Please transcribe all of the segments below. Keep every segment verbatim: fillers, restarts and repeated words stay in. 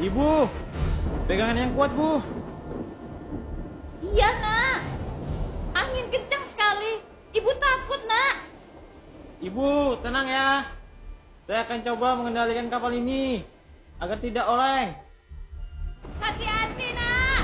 Ibu, pegangan yang kuat, Bu. Iya, Nak. Angin kencang sekali. Ibu takut, Nak. Ibu, tenang ya. Saya akan coba mengendalikan kapal ini agar tidak oleng. Hati-hati, Nak.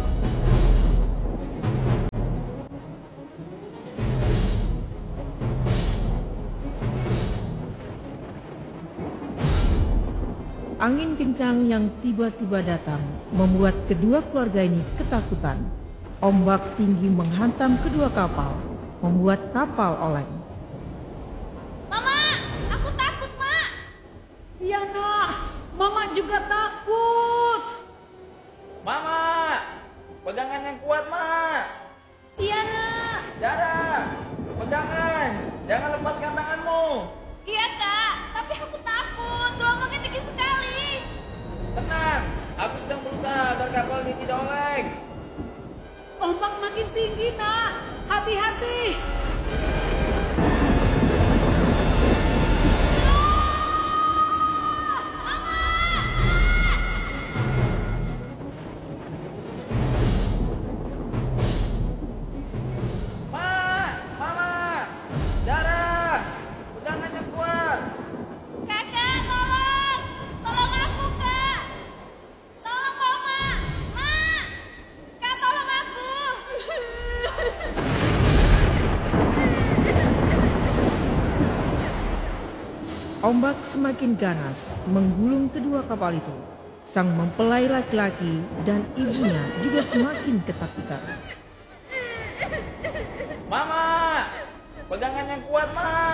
Angin kencang yang tiba-tiba datang membuat kedua keluarga ini ketakutan. Ombak tinggi menghantam kedua kapal, membuat kapal oleng. Mama, aku takut, Mak. Iya, Nak. Mama juga takut. Mama, pegangan yang kuat, Mak. Iya, Nak. Dara, pegangan. Jangan lepaskan tanganmu. Iya, Kak. Tapi aku takut. Gelombangnya tinggi sekali. Tenang, aku sedang berusaha agar kapal ini tidak oleng. Ombak makin tinggi, Nak. Hati-hati. Mak, Mama, Dara, pegangan yang kuat. Kakak, tolong. Tolong aku, Kak. Tolong, Mama. Mak. Kak, tolong aku. Ombak semakin ganas menggulung kedua kapal itu. Sang mempelai laki-laki dan ibunya juga semakin ketakutan. Mama, pegangan yang kuat, Ma.